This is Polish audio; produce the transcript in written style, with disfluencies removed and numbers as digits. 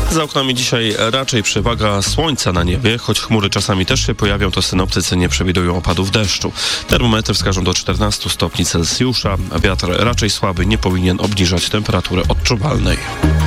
Za oknami dzisiaj raczej przewaga słońca na niebie, choć chmury czasami też się pojawią, to synoptycy nie przewidują opadów deszczu. Termometry wskażą do 14 stopni Celsjusza, a wiatr raczej słaby nie powinien obniżać temperatury odczuwalnej.